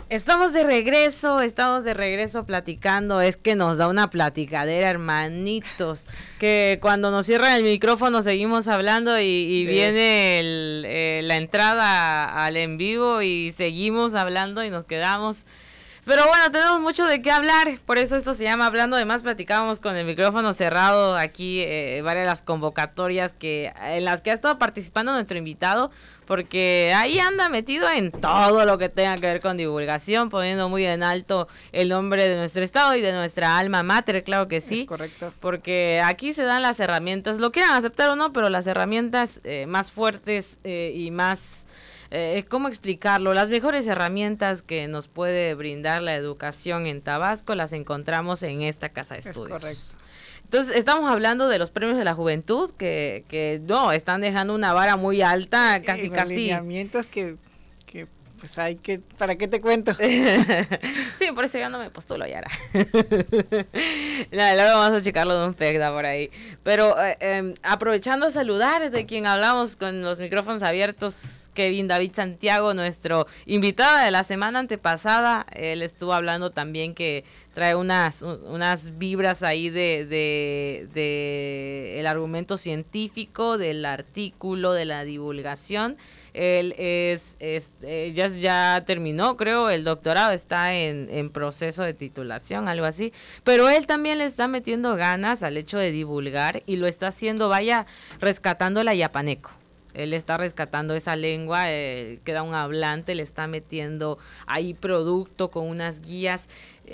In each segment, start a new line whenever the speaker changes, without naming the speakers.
Estamos de regreso platicando, es que nos da una platicadera, hermanitos, que cuando nos cierran el micrófono seguimos hablando y viene la entrada al en vivo y seguimos hablando y nos quedamos. Pero bueno, tenemos mucho de qué hablar, por eso esto se llama Hablando de Más. Platicábamos con el micrófono cerrado aquí, varias de las convocatorias en las que ha estado participando nuestro invitado, porque ahí anda metido en todo lo que tenga que ver con divulgación, poniendo muy en alto el nombre de nuestro estado y de nuestra alma mater, claro que sí.
Es correcto.
Porque aquí se dan las herramientas, lo quieran aceptar o no, pero las herramientas más fuertes y más... ¿cómo explicarlo? Las mejores herramientas que nos puede brindar la educación en Tabasco las encontramos en esta casa de estudios.
Es correcto.
Entonces, estamos hablando de los premios de la juventud que no, están dejando una vara muy alta, casi.
Lineamientos que pues hay que, ¿para qué te cuento?
Sí, por eso yo no me postulo, Yara. Luego vamos a checarlo de un PECDA por ahí. Pero aprovechando a saludar de quien hablamos con los micrófonos abiertos, Kevin David Santiago, nuestro invitado de la semana antepasada. Él estuvo hablando también que trae unas vibras ahí de el argumento científico, del artículo, de la divulgación. Él ya terminó, creo, el doctorado, está en proceso de titulación, algo así, pero él también le está metiendo ganas al hecho de divulgar y lo está haciendo, rescatando la yapaneco. Él está rescatando esa lengua, queda un hablante, le está metiendo ahí producto con unas guías.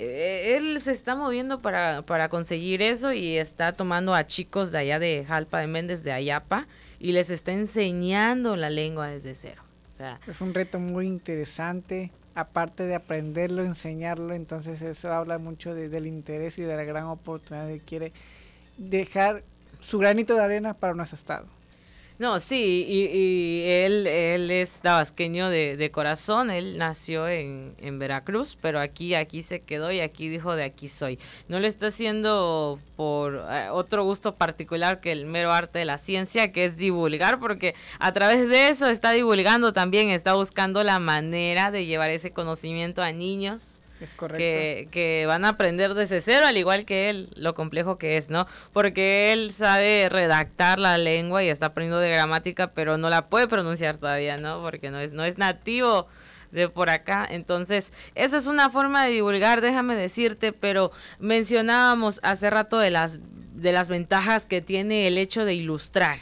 Él se está moviendo para conseguir eso y está tomando a chicos de allá de Jalpa de Méndez, de Ayapa, y les está enseñando la lengua desde cero. O sea,
es un reto muy interesante, aparte de aprenderlo, enseñarlo, entonces eso habla mucho del interés y de la gran oportunidad que quiere dejar su granito de arena para nuestro estado.
No, sí, y él es tabasqueño de corazón. Él nació en Veracruz, pero aquí se quedó y aquí dijo: de aquí soy. No lo está haciendo por otro gusto particular que el mero arte de la ciencia, que es divulgar, porque a través de eso está divulgando también, está buscando la manera de llevar ese conocimiento a niños.
Es correcto.
Que van a aprender desde cero, al igual que él, lo complejo que es, ¿no? Porque él sabe redactar la lengua y está aprendiendo de gramática, pero no la puede pronunciar todavía, ¿no? Porque no es nativo de por acá. Entonces, esa es una forma de divulgar, déjame decirte, pero mencionábamos hace rato de las ventajas que tiene el hecho de ilustrar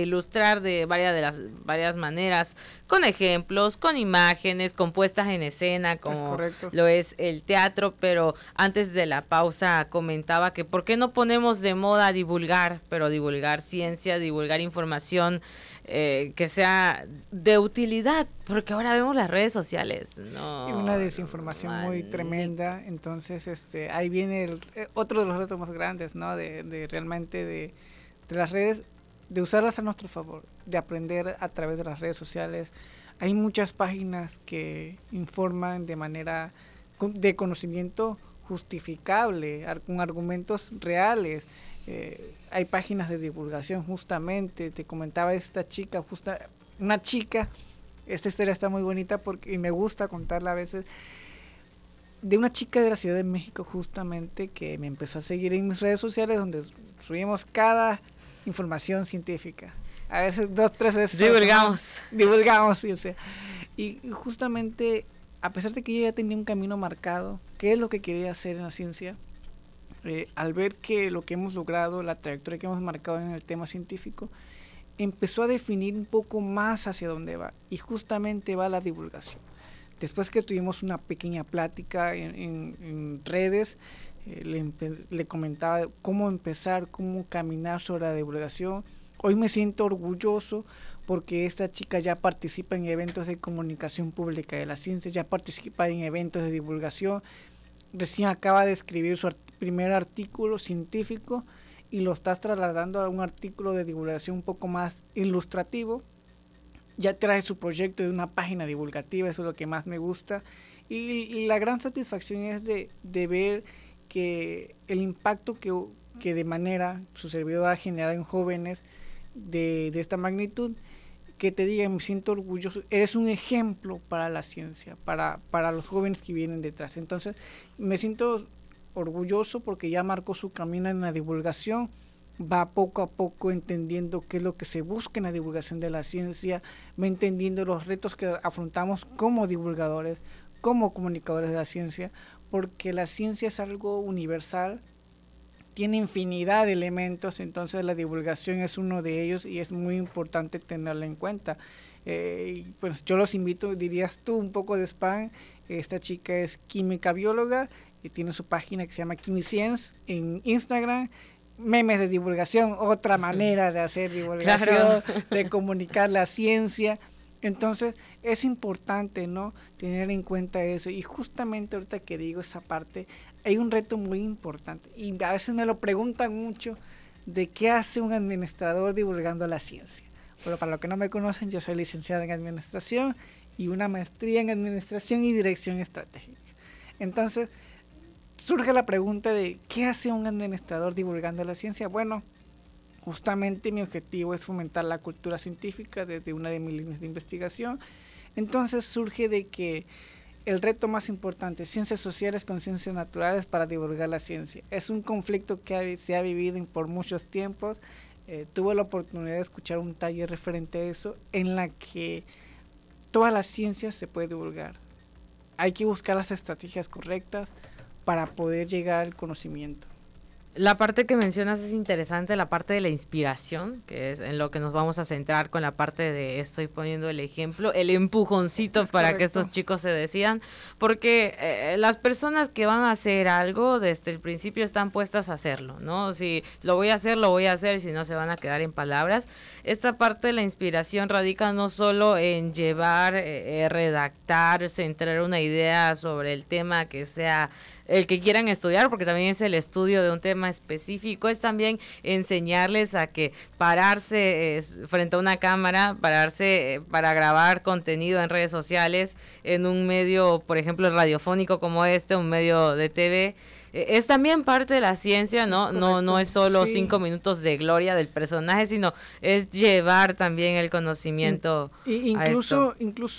de varias maneras, con ejemplos, con imágenes, con puestas en escena, como lo es el teatro. Pero antes de la pausa comentaba que por qué no ponemos de moda divulgar, pero divulgar ciencia, divulgar información que sea de utilidad, porque ahora vemos las redes sociales, ¿no?
Y una desinformación muy tremenda, entonces ahí viene otro de los retos más grandes, ¿no? De realmente de las redes, de usarlas a nuestro favor, de aprender a través de las redes sociales. Hay muchas páginas que informan de manera de conocimiento justificable, con argumentos reales. Hay páginas de divulgación, justamente, te comentaba esta chica, una chica, esta historia está muy bonita y me gusta contarla a veces, de una chica de la Ciudad de México, justamente, que me empezó a seguir en mis redes sociales, donde subimos cada información científica, a veces 2-3 veces divulgamos, sí, o sea, y justamente a pesar de que yo ya tenía un camino marcado, qué es lo que quería hacer en la ciencia, al ver que lo que hemos logrado, la trayectoria que hemos marcado en el tema científico, empezó a definir un poco más hacia dónde va, y justamente va la divulgación. Después que tuvimos una pequeña plática en redes, le comentaba cómo empezar, cómo caminar sobre la divulgación. Hoy me siento orgulloso porque esta chica ya participa en eventos de comunicación pública de la ciencia, ya participa en eventos de divulgación, recién acaba de escribir su primer artículo científico y lo está trasladando a un artículo de divulgación un poco más ilustrativo. Ya trae su proyecto de una página divulgativa, eso es lo que más me gusta, y la gran satisfacción es de ver que el impacto que de manera su servidor ha generado en jóvenes de esta magnitud, que te digan, me siento orgulloso, eres un ejemplo para la ciencia, para los jóvenes que vienen detrás. Entonces, me siento orgulloso porque ya marcó su camino en la divulgación, va poco a poco entendiendo qué es lo que se busca en la divulgación de la ciencia, va entendiendo los retos que afrontamos como divulgadores, como comunicadores de la ciencia, porque la ciencia es algo universal, tiene infinidad de elementos, entonces la divulgación es uno de ellos y es muy importante tenerla en cuenta. Pues yo los invito, dirías tú, un poco de spam. Esta chica es química bióloga y tiene su página que se llama Químiciencia en Instagram. Memes de divulgación, otra manera de hacer divulgación, claro, de comunicar la ciencia. Entonces es importante, ¿no?, tener en cuenta eso. Y justamente ahorita que digo esa parte, hay un reto muy importante y a veces me lo preguntan mucho, de qué hace un administrador divulgando la ciencia. Pero para los que no me conocen, yo soy licenciada en administración y una maestría en administración y dirección estratégica. Entonces surge la pregunta de ¿qué hace un administrador divulgando la ciencia? Bueno, justamente mi objetivo es fomentar la cultura científica desde una de mis líneas de investigación. Entonces surge de que el reto más importante, ciencias sociales con ciencias naturales para divulgar la ciencia. Es un conflicto que se ha vivido por muchos tiempos. Tuve la oportunidad de escuchar un taller referente a eso, en la que todas las ciencias se puede divulgar. Hay que buscar las estrategias correctas para poder llegar al conocimiento.
La parte que mencionas es interesante, la parte de la inspiración, que es en lo que nos vamos a centrar con la parte de estoy poniendo el ejemplo, el empujoncito para que estos chicos se decidan, porque las personas que van a hacer algo desde el principio están puestas a hacerlo, ¿no? Si lo voy a hacer, y si no se van a quedar en palabras. Esta parte de la inspiración radica no solo en llevar, redactar, centrar una idea sobre el tema que sea el que quieran estudiar, porque también es el estudio de un tema específico, es también enseñarles a que pararse frente a una cámara, pararse para grabar contenido en redes sociales, en un medio, por ejemplo, radiofónico como un medio de TV, es también parte de la ciencia, ¿no? No es solo 5 minutos de gloria del personaje, sino es llevar también el conocimiento
incluso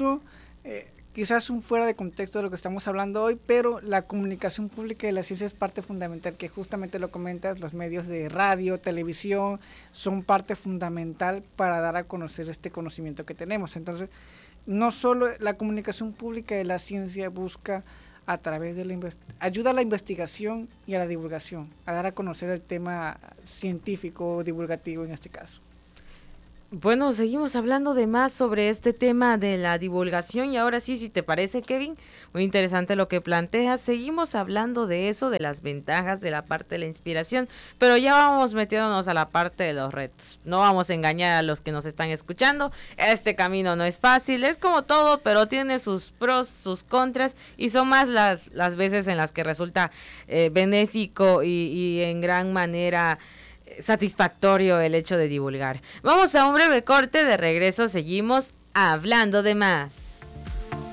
quizás un fuera de contexto de lo que estamos hablando hoy, pero la comunicación pública de la ciencia es parte fundamental, que justamente lo comentas, los medios de radio, televisión, son parte fundamental para dar a conocer este conocimiento que tenemos. Entonces, no solo la comunicación pública de la ciencia busca a través de ayuda a la investigación y a la divulgación, a dar a conocer el tema científico o divulgativo en este caso.
Bueno, seguimos hablando de más sobre este tema de la divulgación y ahora sí, si te parece, Kevin, muy interesante lo que planteas. Seguimos hablando de eso, de las ventajas de la parte de la inspiración, pero ya vamos metiéndonos a la parte de los retos. No vamos a engañar a los que nos están escuchando. Este camino no es fácil, es como todo, pero tiene sus pros, sus contras y son más las veces en las que resulta benéfico y en gran manera satisfactorio el hecho de divulgar. Vamos a un breve corte, de regreso seguimos hablando de más.